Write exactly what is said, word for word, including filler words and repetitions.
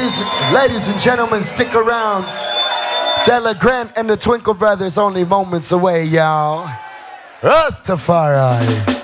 Ladies, ladies and gentlemen, stick around. Della Grant and the Twinkle Brothers only moments away, y'all. Rastafari.